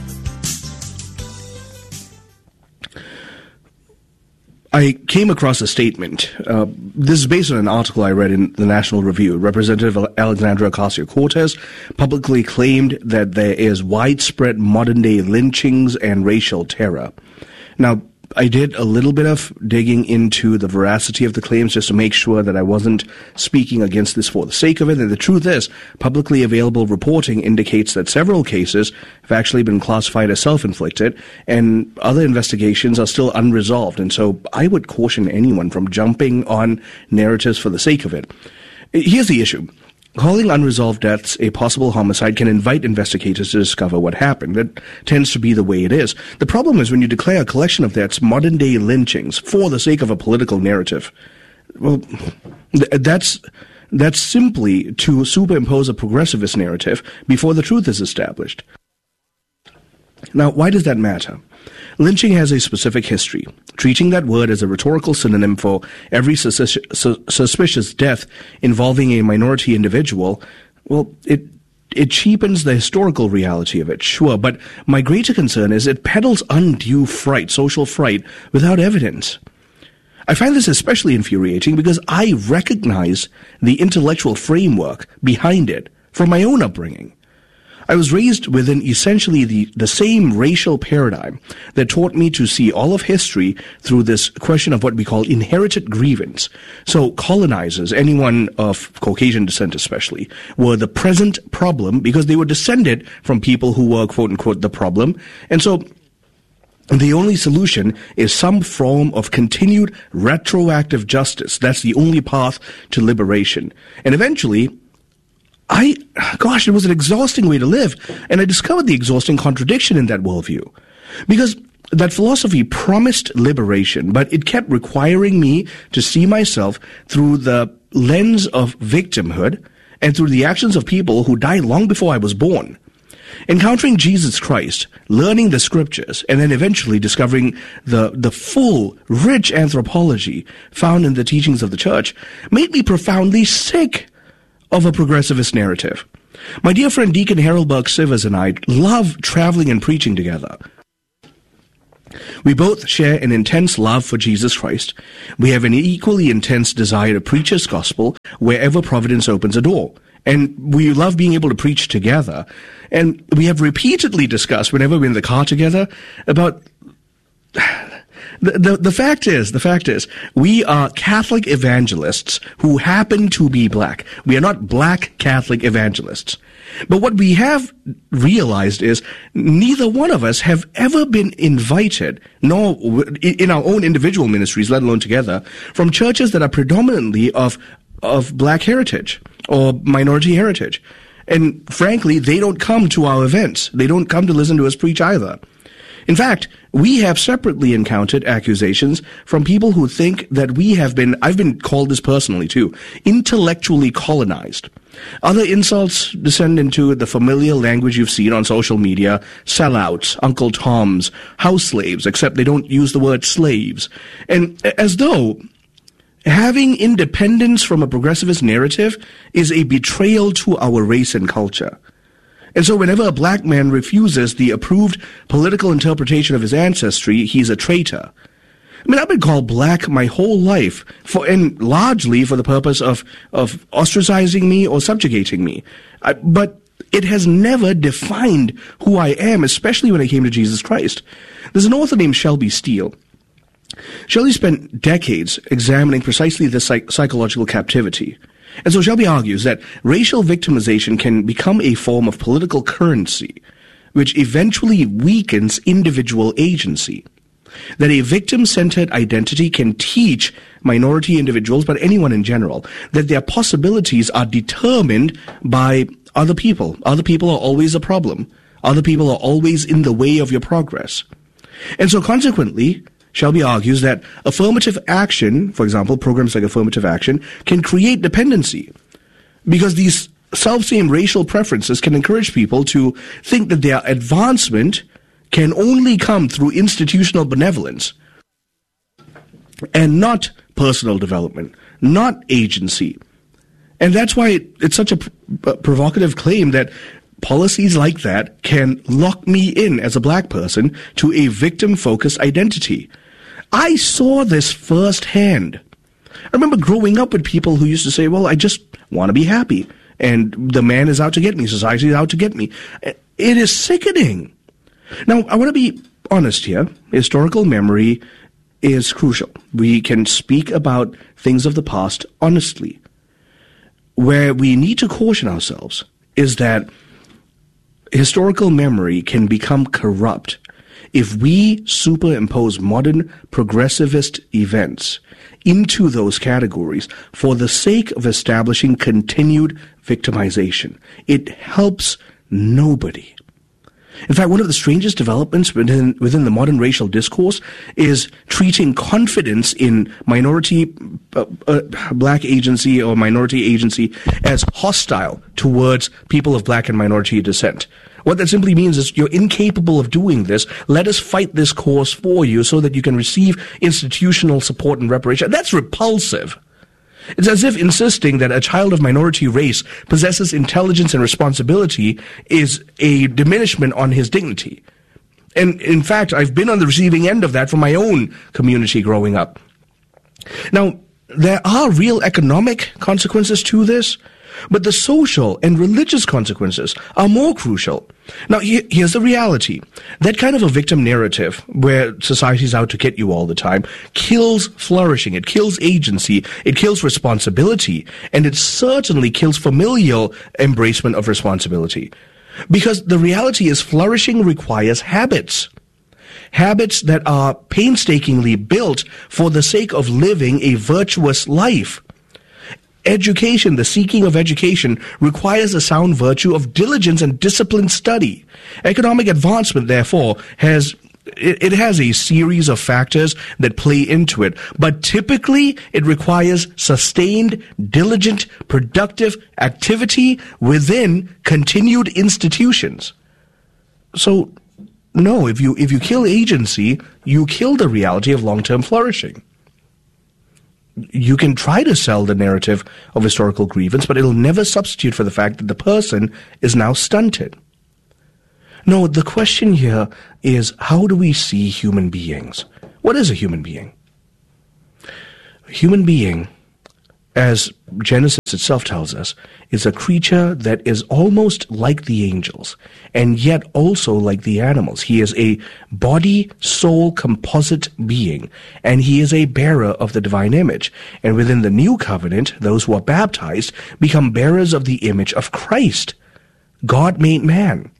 I came across a statement. Uh, this is based on an article I read in the National Review. Representative Alexandria Ocasio-Cortez publicly claimed that there is widespread modern-day lynchings and racial terror. Now, I did a little bit of digging into the veracity of the claims just to make sure that I wasn't speaking against this for the sake of it. And the truth is, publicly available reporting indicates that several cases have actually been classified as self-inflicted, and other investigations are still unresolved. And so I would caution anyone from jumping on narratives for the sake of it. Here's the issue. Calling unresolved deaths a possible homicide can invite investigators to discover what happened. That tends to be the way it is. The problem is when you declare a collection of deaths modern-day lynchings for the sake of a political narrative, well, th- that's that's simply to superimpose a progressivist narrative before the truth is established. Now, why does that matter? Lynching has a specific history. Treating that word as a rhetorical synonym for every sus- su- suspicious death involving a minority individual, well, it it cheapens the historical reality of it, sure, but my greater concern is it peddles undue fright, social fright, without evidence. I find this especially infuriating because I recognize the intellectual framework behind it from my own upbringing. I was raised within essentially the, the same racial paradigm that taught me to see all of history through this question of what we call inherited grievance. So colonizers, anyone of Caucasian descent especially, were the present problem because they were descended from people who were, quote unquote, the problem. And so the only solution is some form of continued retroactive justice. That's the only path to liberation. And eventually, I, gosh, it was an exhausting way to live, and I discovered the exhausting contradiction in that worldview. Because that philosophy promised liberation, but it kept requiring me to see myself through the lens of victimhood and through the actions of people who died long before I was born. Encountering Jesus Christ, learning the scriptures, and then eventually discovering the, the full, rich anthropology found in the teachings of the church made me profoundly sick of a progressivist narrative. My dear friend Deacon Harold Burke-Sivers and I love traveling and preaching together. We both share an intense love for Jesus Christ. We have an equally intense desire to preach His gospel wherever Providence opens a door. And we love being able to preach together. And we have repeatedly discussed, whenever we're in the car together, about... The, the, the fact is, the fact is, we are Catholic evangelists who happen to be black. We are not black Catholic evangelists. But what we have realized is neither one of us have ever been invited, nor in our own individual ministries, let alone together, from churches that are predominantly of, of black heritage or minority heritage. And frankly, they don't come to our events. They don't come to listen to us preach either. In fact, we have separately encountered accusations from people who think that we have been, I've been called this personally too, intellectually colonized. Other insults descend into the familiar language you've seen on social media: sellouts, Uncle Toms, house slaves, except they don't use the word slaves. And as though having independence from a progressivist narrative is a betrayal to our race and culture. And so whenever a black man refuses the approved political interpretation of his ancestry, he's a traitor. I mean, I've been called black my whole life, for, and largely for the purpose of, of ostracizing me or subjugating me. I, but it has never defined who I am, especially when I came to Jesus Christ. There's an author named Shelby Steele. Shelby spent decades examining precisely this psych- psychological captivity. And so Shelby argues that racial victimization can become a form of political currency, which eventually weakens individual agency. That a victim-centered identity can teach minority individuals, but anyone in general, that their possibilities are determined by other people. Other people are always a problem. Other people are always in the way of your progress. And so consequently, Shelby argues that affirmative action, for example, programs like affirmative action, can create dependency because these self-same racial preferences can encourage people to think that their advancement can only come through institutional benevolence and not personal development, not agency. And that's why it's such a pr- provocative claim that policies like that can lock me in as a black person to a victim-focused identity. I saw this firsthand. I remember growing up with people who used to say, well, I just want to be happy, and the man is out to get me, society is out to get me. It is sickening. Now, I want to be honest here. Historical memory is crucial. We can speak about things of the past honestly. Where we need to caution ourselves is that historical memory can become corrupt if we superimpose modern progressivist events into those categories for the sake of establishing continued victimization. It helps nobody. In fact, one of the strangest developments within, within the modern racial discourse is treating confidence in minority uh, uh, black agency or minority agency as hostile towards people of black and minority descent. What that simply means is you're incapable of doing this. Let us fight this cause for you so that you can receive institutional support and reparation. That's repulsive. It's as if insisting that a child of minority race possesses intelligence and responsibility is a diminishment on his dignity. And in fact, I've been on the receiving end of that from my own community growing up. Now, there are real economic consequences to this, but the social and religious consequences are more crucial. Now, he- here's the reality. That kind of a victim narrative, where society's out to get you all the time, kills flourishing, it kills agency, it kills responsibility, and it certainly kills familial embracement of responsibility. Because the reality is flourishing requires habits. Habits that are painstakingly built for the sake of living a virtuous life. Education, the seeking of education, requires a sound virtue of diligence and disciplined study. Economic advancement, therefore, has it, it has a series of factors that play into it, but typically it requires sustained, diligent, productive activity within continued institutions. So, no, if you if you kill agency, you kill the reality of long-term flourishing. You can try to sell the narrative of historical grievance, but it'll never substitute for the fact that the person is now stunted. No, the question here is, how do we see human beings? What is a human being? A human being, as Genesis itself tells us, is a creature that is almost like the angels, and yet also like the animals. He is a body-soul composite being, and he is a bearer of the divine image. And within the new covenant, those who are baptized become bearers of the image of Christ, God made man.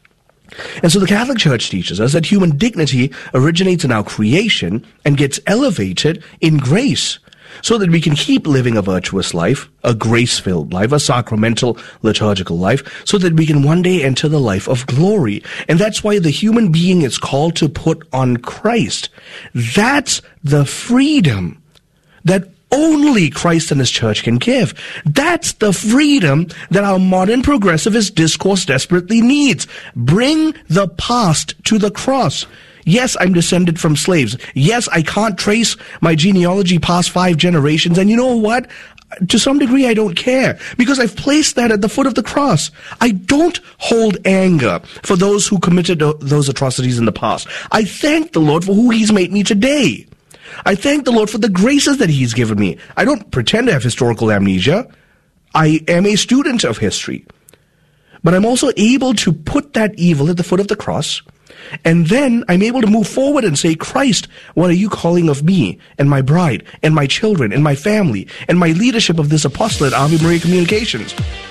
And so the Catholic Church teaches us that human dignity originates in our creation and gets elevated in grace, so that we can keep living a virtuous life, a grace-filled life, a sacramental liturgical life, so that we can one day enter the life of glory. And that's why the human being is called to put on Christ. That's the freedom that only Christ and his church can give. That's the freedom that our modern progressivist discourse desperately needs. Bring the past to the cross. Yes, I'm descended from slaves. Yes, I can't trace my genealogy past five generations. And you know what? To some degree, I don't care, because I've placed that at the foot of the cross. I don't hold anger for those who committed those atrocities in the past. I thank the Lord for who he's made me today. I thank the Lord for the graces that he's given me. I don't pretend to have historical amnesia. I am a student of history. But I'm also able to put that evil at the foot of the cross, and then I'm able to move forward and say, Christ, what are you calling of me and my bride and my children and my family and my leadership of this apostolate, Ave Maria Communications?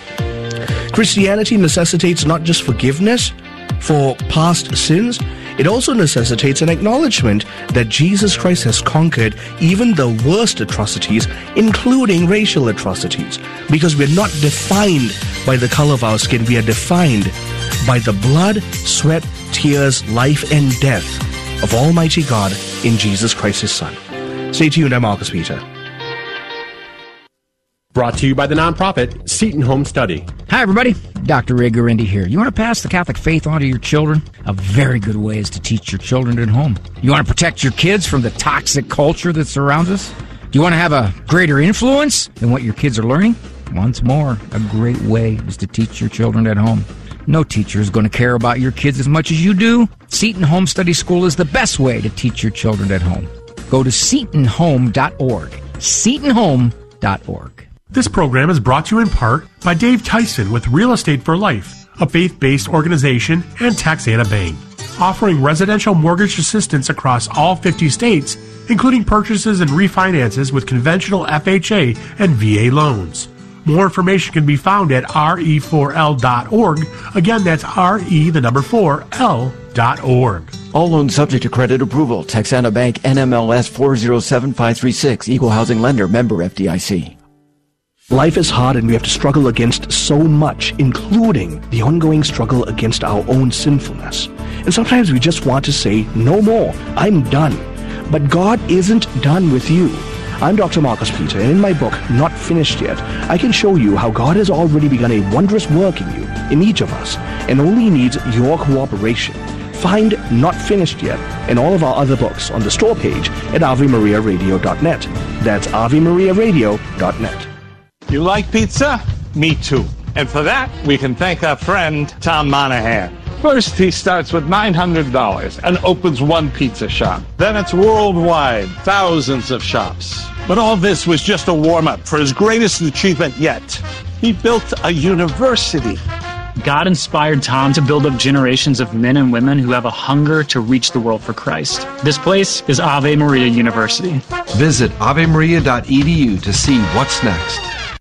Christianity necessitates not just forgiveness for past sins, it also necessitates an acknowledgement that Jesus Christ has conquered even the worst atrocities, including racial atrocities. Because we're not defined by the color of our skin, we are defined by the blood, sweat, tears, life, and death of Almighty God in Jesus Christ, his Son. Stay tuned, I'm Marcus Peter. Brought to you by the nonprofit Seton Home Study. Hi, everybody. Doctor Ray Guarendi here. You want to pass the Catholic faith on to your children? A very good way is to teach your children at home. You want to protect your kids from the toxic culture that surrounds us? Do you want to have a greater influence than what your kids are learning? Once more, a great way is to teach your children at home. No teacher is going to care about your kids as much as you do. Seton Home Study School is the best way to teach your children at home. Go to seton home dot org. seton home dot org. This program is brought to you in part by Dave Tyson with Real Estate for Life, a faith-based organization, and Taxana Bank, offering residential mortgage assistance across all fifty states, including purchases and refinances with conventional F H A and V A loans. More information can be found at R E four L dot org. Again, that's R E, the number four, L dot org. All loans subject to credit approval. Texana Bank, N M L S four zero seven five three six, Equal Housing Lender, member F D I C. Life is hard and we have to struggle against so much, including the ongoing struggle against our own sinfulness. And sometimes we just want to say, no more, I'm done. But God isn't done with you. I'm Doctor Marcus Peter, and in my book, Not Finished Yet, I can show you how God has already begun a wondrous work in you, in each of us, and only needs your cooperation. Find Not Finished Yet and all of our other books on the store page at ave maria radio dot net. That's ave maria radio dot net. You like pizza? Me too. And for that, we can thank our friend, Tom Monahan. First, he starts with nine hundred dollars and opens one pizza shop. Then it's worldwide, thousands of shops. But all this was just a warm-up for his greatest achievement yet. He built a university. God inspired Tom to build up generations of men and women who have a hunger to reach the world for Christ. This place is Ave Maria University. Visit ave maria dot e d u to see what's next.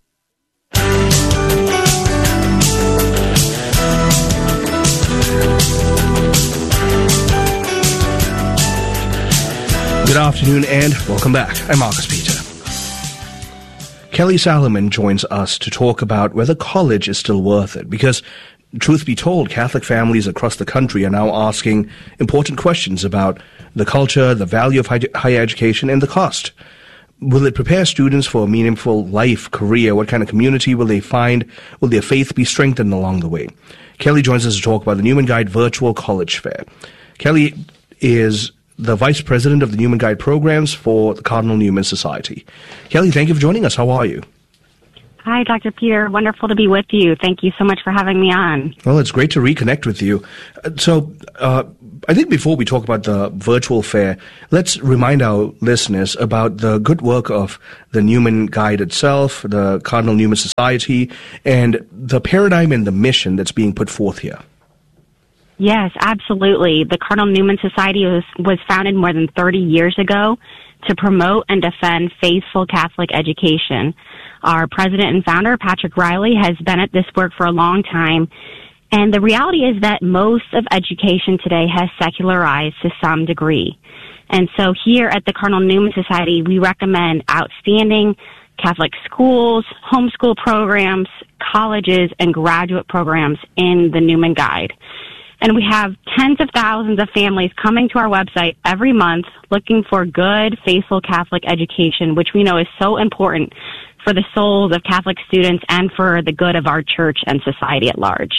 Good afternoon and welcome back. I'm Marcus Peter. Kelly Salomon joins us to talk about whether college is still worth it, because, truth be told, Catholic families across the country are now asking important questions about the culture, the value of higher education, and the cost. will it prepare students for a meaningful life, career? What kind of community will they find? Will their faith be strengthened along the way? Kelly joins us to talk about the Newman Guide Virtual College Fair. Kelly is the Vice President of the Newman Guide Programs for the Cardinal Newman Society. Kelly, thank you for joining us. How are you? Hi, Doctor Peter. Wonderful to be with you. Thank you so much for having me on. Well, it's great to reconnect with you. Uh, so, uh, I think before we talk about the virtual fair, let's remind our listeners about the good work of the Newman Guide itself, the Cardinal Newman Society, and the paradigm and the mission that's being put forth here. Yes, absolutely. The Cardinal Newman Society was, was founded more than thirty years ago to promote and defend faithful Catholic education. Our president and founder, Patrick Riley, has been at this work for a long time. And the reality is that most of education today has secularized to some degree. And so here at the Cardinal Newman Society, we recommend outstanding Catholic schools, homeschool programs, colleges, and graduate programs in the Newman Guide. And we have tens of thousands of families coming to our website every month looking for good, faithful Catholic education, which we know is so important for the souls of Catholic students and for the good of our church and society at large.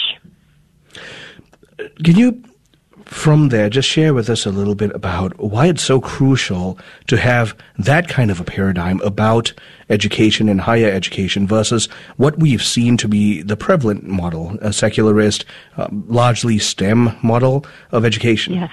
Can you, from there, just share with us a little bit about why it's so crucial to have that kind of a paradigm about education and higher education versus what we've seen to be the prevalent model, a secularist, uh, largely STEM model of education? Yes.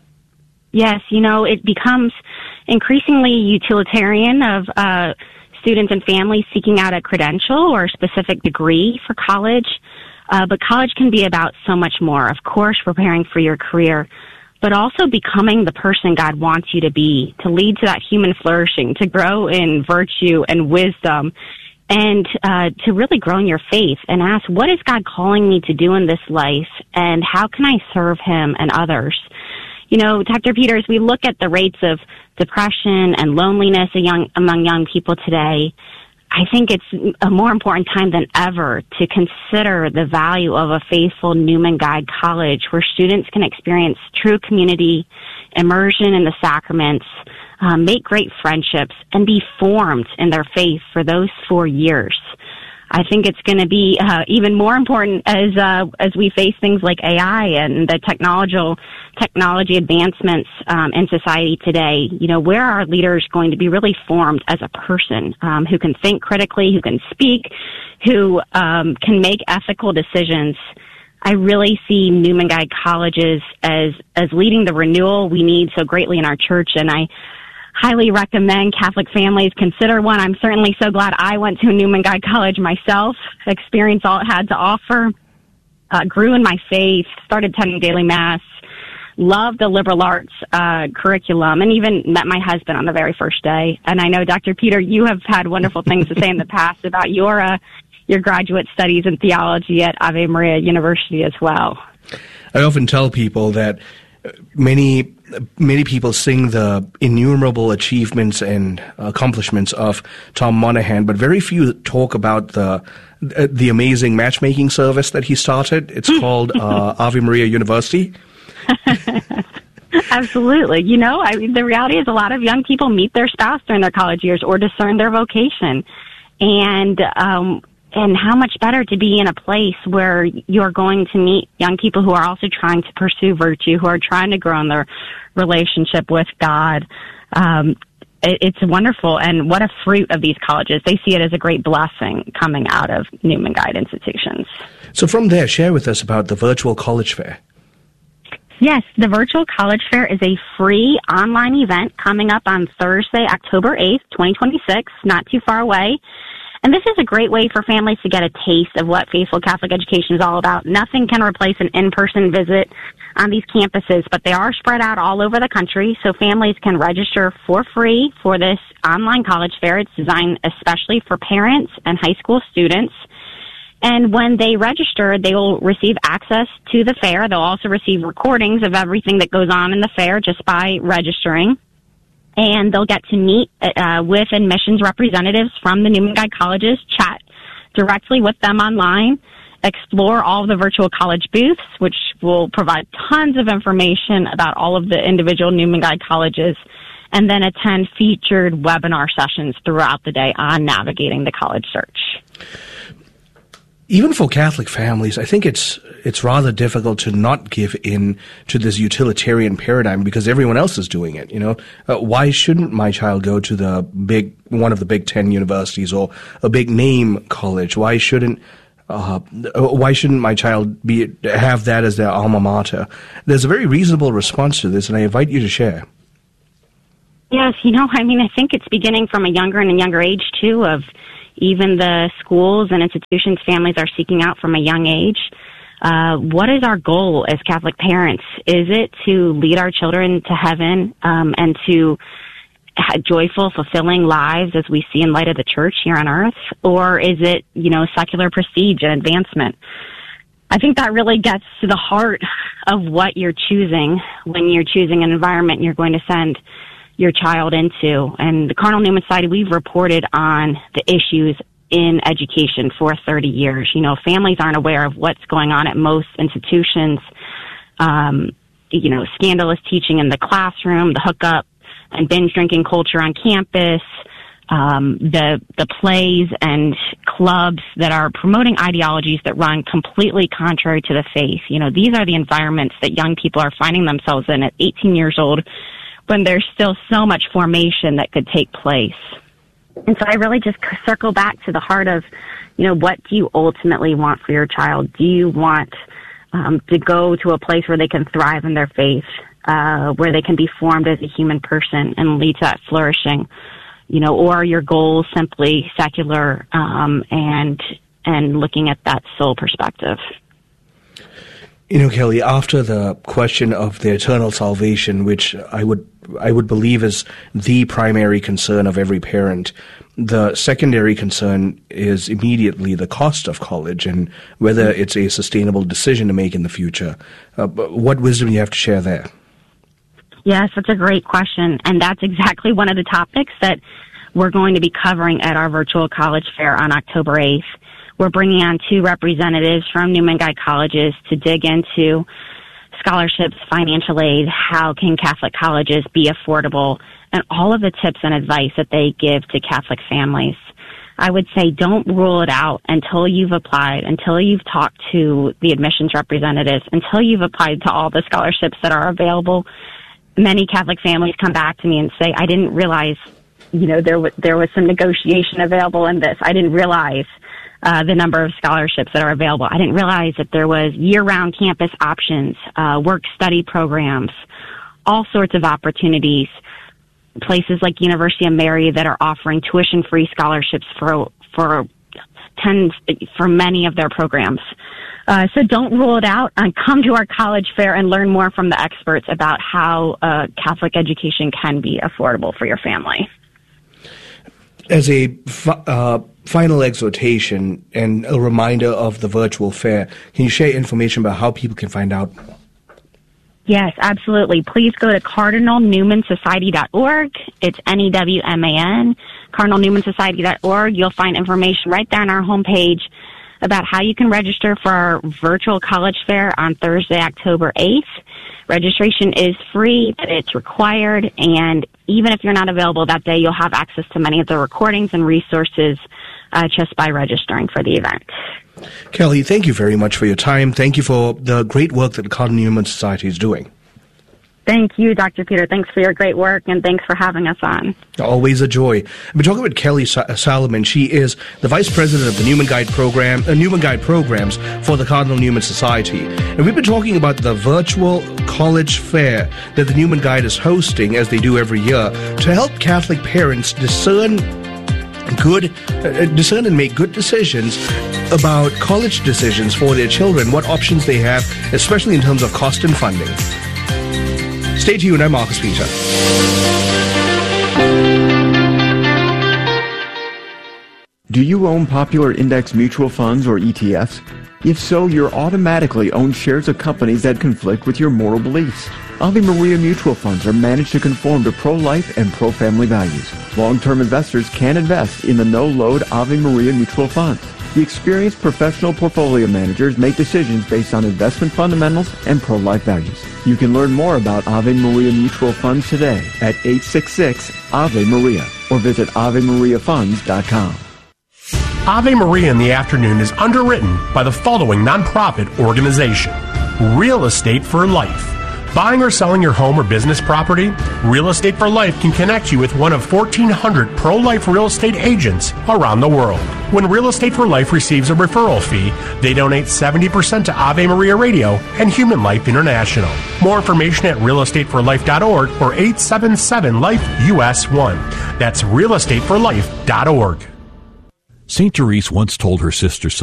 Yes, you know, it becomes increasingly utilitarian of uh, students and families seeking out a credential or a specific degree for college. Uh, but college can be about so much more. Of course, preparing for your career, but also becoming the person God wants you to be, to lead to that human flourishing, to grow in virtue and wisdom, and uh, to really grow in your faith and ask, what is God calling me to do in this life, and how can I serve Him and others? You know, Doctor Peters, we look at the rates of depression and loneliness young, among young people today. I think it's a more important time than ever to consider the value of a faithful Newman Guide college where students can experience true community, immersion in the sacraments, um, make great friendships, and be formed in their faith for those four years. I think it's going to be uh, even more important as uh, as we face things like A I and the technological technology advancements um, in society today. You know, where are our leaders going to be really formed as a person um, who can think critically, who can speak, who um, can make ethical decisions? I really see Newman Guide colleges as as leading the renewal we need so greatly in our church, and I highly recommend Catholic families consider one. I'm certainly so glad I went to a Newman Guide college myself, experienced all it had to offer, uh, grew in my faith, started attending daily mass, loved the liberal arts uh, curriculum, and even met my husband on the very first day. And I know, Doctor Peter, you have had wonderful things to say in the past about your uh, your graduate studies in theology at Ave Maria University as well. I often tell people that many many people sing the innumerable achievements and accomplishments of Tom Monahan, but very few talk about the the amazing matchmaking service that he started. It's called uh, Ave Maria University. Absolutely. You know, I mean, the reality is a lot of young people meet their spouse during their college years or discern their vocation. And um And how much better to be in a place where you're going to meet young people who are also trying to pursue virtue, who are trying to grow in their relationship with God. Um, it, it's wonderful, and what a fruit of these colleges. They see it as a great blessing coming out of Newman Guide institutions. So from there, share with us about the virtual college fair. Yes, the Virtual College Fair is a free online event coming up on Thursday, October eighth, twenty twenty-six, not too far away. And this is a great way for families to get a taste of what faithful Catholic education is all about. Nothing can replace an in-person visit on these campuses, but they are spread out all over the country, so families can register for free for this online college fair. It's designed especially for parents and high school students. And when they register, they will receive access to the fair. They'll also receive recordings of everything that goes on in the fair just by registering. And they'll get to meet uh, with admissions representatives from the Newman Guide colleges, chat directly with them online, explore all of the virtual college booths, which will provide tons of information about all of the individual Newman Guide colleges, and then attend featured webinar sessions throughout the day on navigating the college search. Even for Catholic families, I think it's it's rather difficult to not give in to this utilitarian paradigm because everyone else is doing it. You know, uh, why shouldn't my child go to the big one of the Big Ten universities or a big name college? Why shouldn't uh, why shouldn't my child be have that as their alma mater? There's a very reasonable response to this, and I invite you to share. Yes, you know, I mean, I think it's beginning from a younger and a younger age too. Of even the schools and institutions families are seeking out from a young age. Uh, what is our goal as Catholic parents? Is it to lead our children to heaven um, and to have joyful, fulfilling lives as we see in light of the church here on earth? Or is it, you know, secular prestige and advancement? I think that really gets to the heart of what you're choosing when you're choosing an environment you're going to send your child into. And the Cardinal Newman Society, we've reported on the issues in education for thirty years. You know, families aren't aware of what's going on at most institutions. Um, you know, scandalous teaching in the classroom, the hookup and binge drinking culture on campus, um, the the plays and clubs that are promoting ideologies that run completely contrary to the faith. You know, these are the environments that young people are finding themselves in at eighteen years old, when there's still so much formation that could take place. And so I really just circle back to the heart of, you know, what do you ultimately want for your child? Do you want um, to go to a place where they can thrive in their faith, uh, where they can be formed as a human person and lead to that flourishing? You know, or are your goals simply secular um, and and looking at that soul perspective? You know, Kelly, after the question of the eternal salvation, which I would I would believe is the primary concern of every parent, the secondary concern is immediately the cost of college and whether it's a sustainable decision to make in the future. Uh, what wisdom do you have to share there? Yes, that's a great question, and that's exactly one of the topics that we're going to be covering at our virtual college fair on October eighth. We're bringing on two representatives from Newman Guide colleges to dig into scholarships, financial aid, how can Catholic colleges be affordable, and all of the tips and advice that they give to Catholic families. I would say don't rule it out until you've applied, until you've talked to the admissions representatives, until you've applied to all the scholarships that are available. Many Catholic families come back to me and say, I didn't realize, you know, there was, there was some negotiation available in this. I didn't realize Uh, the number of scholarships that are available. I didn't realize that there was year-round campus options, uh, work-study programs, all sorts of opportunities. Places like University of Mary that are offering tuition-free scholarships for for tens for many of their programs. Uh, so don't rule it out, and come to our college fair and learn more from the experts about how uh, Catholic education can be affordable for your family. As a fi- uh, final exhortation and a reminder of the virtual fair, can you share information about how people can find out? Yes, absolutely. Please go to cardinal newman society dot org. It's N E W M A N, cardinal newman society dot org. You'll find information right there on our homepage about how you can register for our virtual college fair on Thursday, October eighth. Registration is free, but it's required, and even if you're not available that day, you'll have access to many of the recordings and resources uh, just by registering for the event. Kelly, thank you very much for your time. Thank you for the great work that the Cardinal Newman Society is doing. Thank you, Doctor Peter. Thanks for your great work, and thanks for having us on. Always a joy. We're talking with Kelly Salomon. She is the Vice President of the Newman Guide Program, uh, Newman Guide Programs for the Cardinal Newman Society. And we've been talking about the virtual college fair that the Newman Guide is hosting, as they do every year, to help Catholic parents discern good, uh, discern and make good decisions about college decisions for their children, what options they have, especially in terms of cost and funding. Stay tuned. I'm Marcus Peter. Do you own popular index mutual funds or E T Fs? If so, you're automatically own shares of companies that conflict with your moral beliefs. Ave Maria mutual funds are managed to conform to pro-life and pro-family values. Long-term investors can invest in the no-load Ave Maria mutual funds. The experienced professional portfolio managers make decisions based on investment fundamentals and pro-life values. You can learn more about Ave Maria Mutual Funds today at eight six six Ave Maria or visit ave maria funds dot com. Ave Maria in the Afternoon is underwritten by the following nonprofit organization: Real Estate for Life. Buying or selling your home or business property? Real Estate for Life can connect you with one of fourteen hundred pro-life real estate agents around the world. When Real Estate for Life receives a referral fee, they donate seventy percent to Ave Maria Radio and Human Life International. More information at real estate for life dot org or eight seven seven life U S one. That's real estate for life dot org. Saint Therese once told her sister